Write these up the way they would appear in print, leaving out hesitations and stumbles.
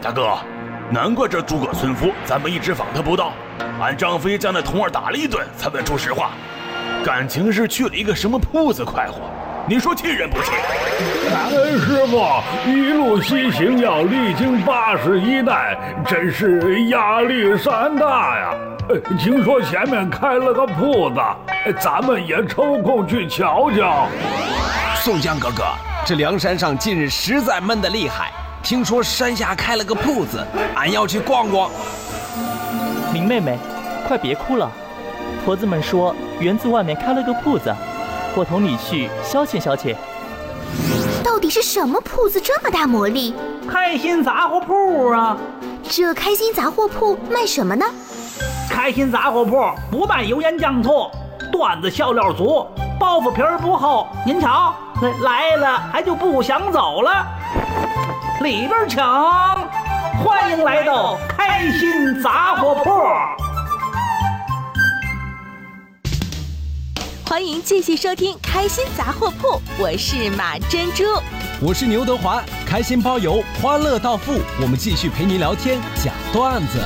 大哥，难怪这诸葛村夫咱们一直访他不到，俺张飞将那童儿打了一顿才问出实话，感情是去了一个什么铺子快活，你说气人不气？ 师傅一路西行要历经81代，真是压力山大呀。听说前面开了个铺子，咱们也抽空去瞧瞧。 宋江哥哥，这梁山上近日实在闷得厉害，听说山下开了个铺子，俺要去逛逛。 林妹妹，快别哭了，婆子们说园子外面开了个铺子，我同你去消遣消遣。 到底是什么铺子这么大魔力？ 开心杂货铺啊！ 这开心杂货铺卖什么呢？ 开心杂货铺不卖油盐酱醋，段子笑料足，包袱皮儿不厚。您瞧，来了还就不想走了。里边请，欢迎来到开心杂货铺。 欢迎继续收听《开心杂货铺》，我是马珍珠， 我是牛德华，开心包邮，欢乐到付，我们继续陪您聊天讲段子。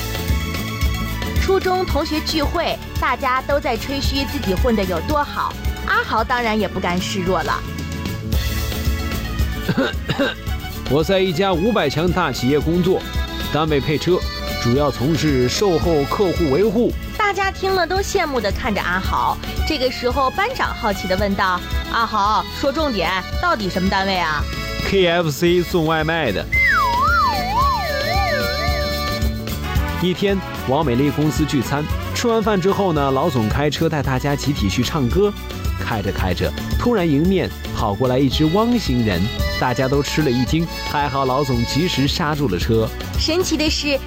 初中同学聚会，大家都在吹嘘自己混得有多好，阿豪当然也不甘示弱了。 我在一家500强大企业工作，单位配车，主要从事售后客户维护。 大家听了都羡慕地看着阿豪。这个时候，班长好奇地问道：“阿豪，说重点，到底什么单位啊 ？KFC 送外卖的。”一天，王美丽公司聚餐，吃完饭之后呢，老总开车带大家集体去唱歌。开着开着，突然迎面跑过来一只汪星人，大家都吃了一惊，还好老总及时刹住了车。 神奇的是，